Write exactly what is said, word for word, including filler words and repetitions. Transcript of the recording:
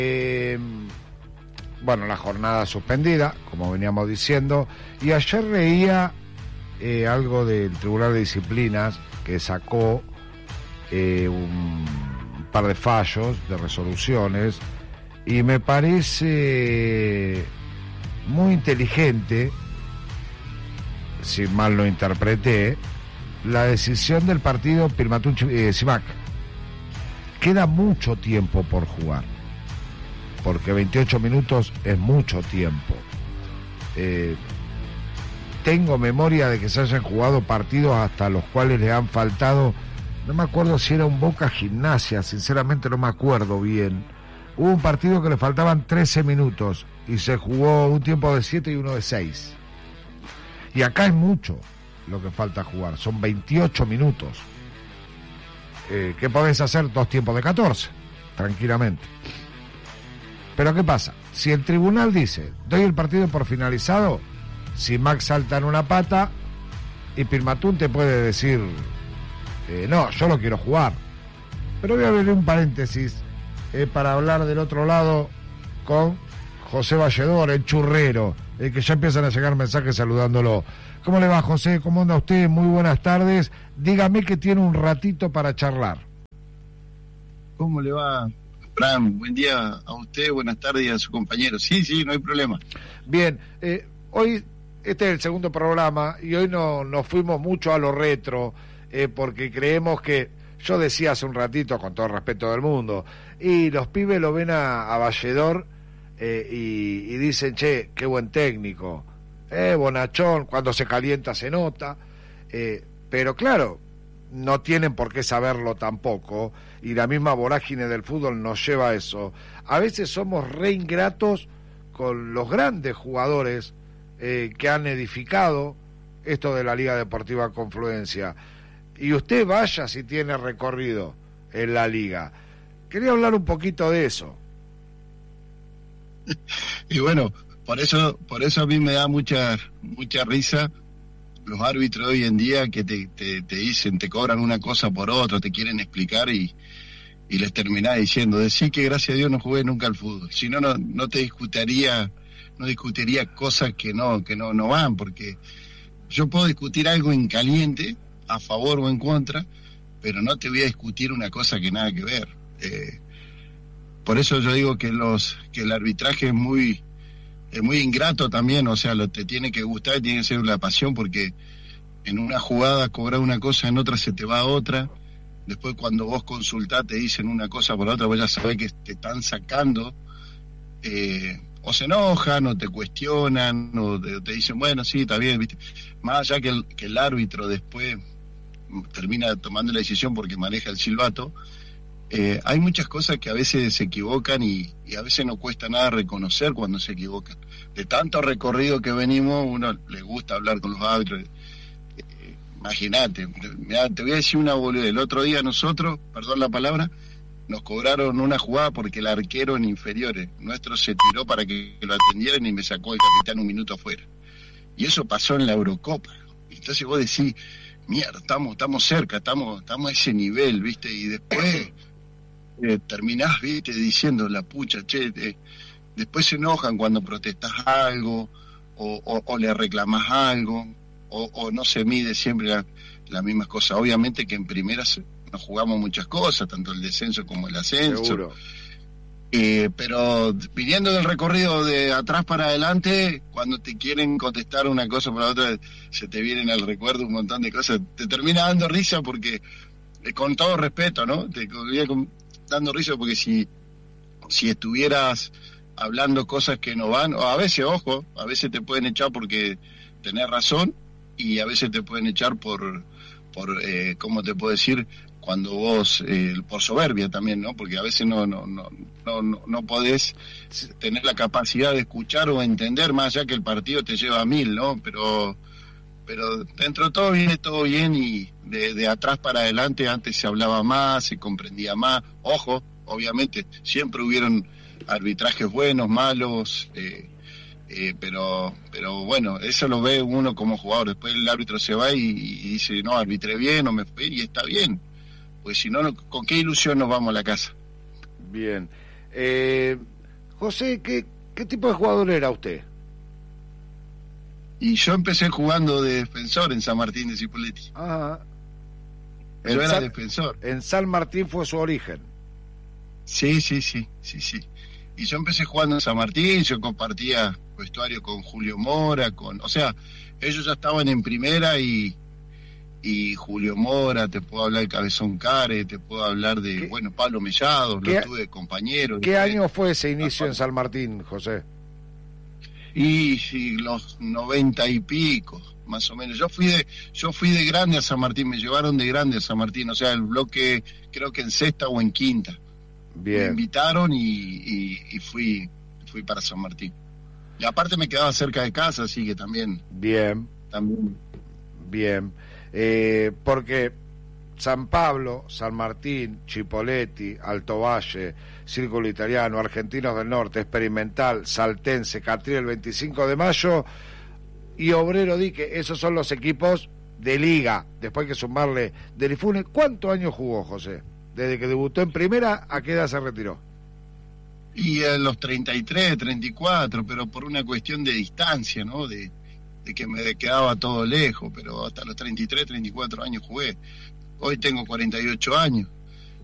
Eh, bueno, la jornada suspendida, como veníamos diciendo, y ayer leía eh, algo del Tribunal de Disciplinas que sacó eh, un par de fallos, de resoluciones, y me parece muy inteligente, si mal lo interpreté, la decisión del partido Pirmatun-Simac. Queda mucho tiempo por jugar, porque veintiocho minutos es mucho tiempo. Eh, tengo memoria de que se hayan jugado partidos hasta los cuales le han faltado, no me acuerdo si era un Boca Gimnasia, sinceramente no me acuerdo bien. Hubo un partido que le faltaban trece minutos y se jugó un tiempo de siete y uno de seis. Y acá es mucho lo que falta jugar, son veintiocho minutos. Eh, ¿Qué podés hacer? Dos tiempos de catorce, tranquilamente. Pero ¿qué pasa? Si el tribunal dice, doy el partido por finalizado, si Max salta en una pata, y Pirmatun te puede decir, eh, no, yo lo quiero jugar. Pero voy a abrir un paréntesis eh, para hablar del otro lado con José Valledor, el churrero, el que ya empiezan a llegar mensajes saludándolo. ¿Cómo le va, José? ¿Cómo anda usted? Muy buenas tardes. Dígame que tiene un ratito para charlar. ¿Cómo le va, Fran? Buen día a usted, buenas tardes y a su compañero. Sí, sí, no hay problema. Bien, eh, hoy este es el segundo programa y hoy no nos fuimos mucho a lo retro, eh, porque creemos que, yo decía hace un ratito, con todo el respeto del mundo, y los pibes lo ven a, a Valledor eh, y, y dicen, che, qué buen técnico. Eh, bonachón, cuando se calienta se nota, eh, pero claro, no tienen por qué saberlo tampoco, y la misma vorágine del fútbol nos lleva a eso. A veces somos re ingratos con los grandes jugadores eh, que han edificado esto de la Liga Deportiva Confluencia, y usted vaya si tiene recorrido en la Liga. Quería hablar un poquito de eso. Y bueno, Por eso, por eso a mí me da mucha, mucha risa los árbitros de hoy en día que te, te, te dicen, te cobran una cosa por otra, te quieren explicar y, y les terminás diciendo, decí que gracias a Dios no jugué nunca al fútbol. Si no, no, no te discutiría, no discutiría cosas que no, que no, no van, porque yo puedo discutir algo en caliente, a favor o en contra, pero no te voy a discutir una cosa que nada que ver. Eh, por eso yo digo que los, que el arbitraje es muy es muy ingrato también, o sea, lo te tiene que gustar, tiene que ser una pasión, porque en una jugada cobrar una cosa, en otra se te va a otra, después cuando vos consultás te dicen una cosa por otra, vos ya sabés que te están sacando, eh, o se enojan, o te cuestionan, o te, te dicen, bueno, sí, está bien, ¿viste? Más allá que el, que el árbitro después termina tomando la decisión porque maneja el silbato, Eh, hay muchas cosas que a veces se equivocan y, y a veces no cuesta nada reconocer cuando se equivocan. De tanto recorrido que venimos, uno le gusta hablar con los árbitros. Eh, Imagínate, mirá, te voy a decir una boludez. El otro día nosotros, perdón la palabra, nos cobraron una jugada porque el arquero en inferiores nuestro se tiró para que lo atendieran y me sacó el capitán un minuto afuera. Y eso pasó en la Eurocopa. Entonces vos decís, mierda, estamos, estamos cerca, estamos, estamos a ese nivel, ¿viste? Y después... Eh, terminás, viste, diciendo la pucha, che, eh, después se enojan cuando protestas algo o, o, o le reclamas algo o, o no se mide siempre la, las mismas cosas. Obviamente que en primeras nos jugamos muchas cosas, tanto el descenso como el ascenso. Seguro. Eh, pero viniendo del recorrido de atrás para adelante, cuando te quieren contestar una cosa por la otra, se te vienen al recuerdo un montón de cosas. Te termina dando risa porque, eh, con todo respeto, ¿no? Te voy con dando risa porque si si estuvieras hablando cosas que no van, o a veces, ojo, a veces te pueden echar porque tenés razón y a veces te pueden echar por, por eh, ¿cómo te puedo decir? Cuando vos, eh, por soberbia también, ¿no? Porque a veces no no no no no, no podés tener la capacidad de escuchar o entender, más allá que el partido te lleva a mil, ¿no? Pero pero dentro de todo viene todo bien y de, de atrás para adelante antes se hablaba más, se comprendía más. Ojo, obviamente, siempre hubieron arbitrajes buenos, malos, eh, eh, pero pero bueno, eso lo ve uno como jugador. Después el árbitro se va y, y dice, no, arbitré bien, no me fui, y está bien. Pues si no, ¿con qué ilusión nos vamos a la casa? Bien. Eh, José, ¿qué, ¿qué tipo de jugador era usted? Y yo empecé jugando de defensor en San Martín de Cipolletti. Ajá. Yo En era San, defensor. En San Martín fue su origen. Sí, sí, sí, sí, sí. Y yo empecé jugando en San Martín, yo compartía vestuario con Julio Mora, con, o sea, ellos ya estaban en primera y, y Julio Mora, te puedo hablar de Cabezón Care, te puedo hablar de, ¿Qué, bueno, Pablo Mellado, lo tuve de compañero. ¿Qué de, año fue ese inicio en San Martín, José? Y, y los noventa y pico, más o menos. Yo fui de, yo fui de grande a San Martín, me llevaron de grande a San Martín, o sea, el bloque creo que en sexta o en quinta. Bien. Me invitaron y, y, y fui, fui para San Martín. Y aparte me quedaba cerca de casa, así que también. Bien. También. Bien. Eh, porque San Pablo, San Martín, Chipolletti, Alto Valle, Círculo Italiano, Argentinos del Norte, Experimental, Saltense, Catriel, veinticinco de mayo y Obrero Dique, esos son los equipos de liga. Después hay que sumarle del Ifune. ¿Cuántos años jugó, José? Desde que debutó en primera, ¿a qué edad se retiró? Y a los treinta y tres, treinta y cuatro, pero por una cuestión de distancia, ¿no? De, de que me quedaba todo lejos, pero hasta los treinta y tres, treinta y cuatro años jugué. Hoy tengo cuarenta y ocho años.